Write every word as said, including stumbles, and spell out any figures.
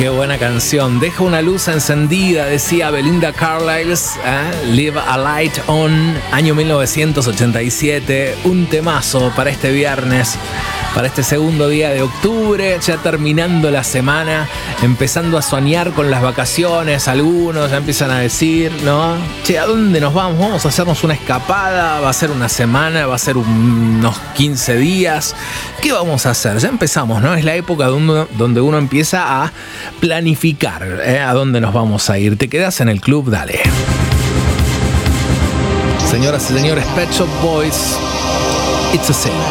Qué buena canción. Deja una luz encendida, decía Belinda Carlisle. ¿eh? Leave a Light On, año mil novecientos ochenta y siete. Un temazo para este viernes, para este segundo día de octubre, ya terminando la semana, empezando a soñar con las vacaciones. Algunos ya empiezan a decir, ¿no? Che, ¿a dónde nos vamos? Vamos a hacernos una escapada. Va a ser una semana, va a ser unos quince días. ¿Qué vamos a hacer? Ya empezamos, ¿no? Es la época donde, donde uno empieza a planificar, ¿eh? A dónde nos vamos a ir. ¿Te quedas en el club? Dale. Señoras y señores, Pet Shop Boys, It's a Sin.